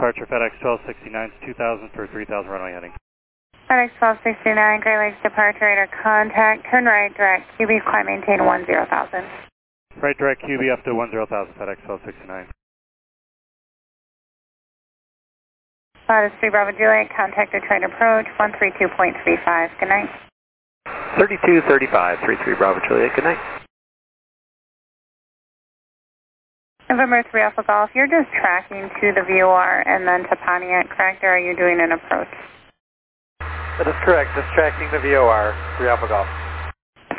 departure FedEx 1269, 2000 for 3000 runway heading. FedEx 1269, Great Lakes departure, radar contact, turn right, direct, QB, climb, maintain 10,000. Right direct QB up to 10,000, FedEx 1269. Lotus 3 Bravo Juliet, contact Detroit approach, 132.35, good night. 3235, 33 Bravo Juliet, good night. November 3 Alpha Golf, you're just tracking to the VOR and then to Pontiac, correct, or are you doing an approach? That is correct, just tracking the VOR, 3 Alpha Golf.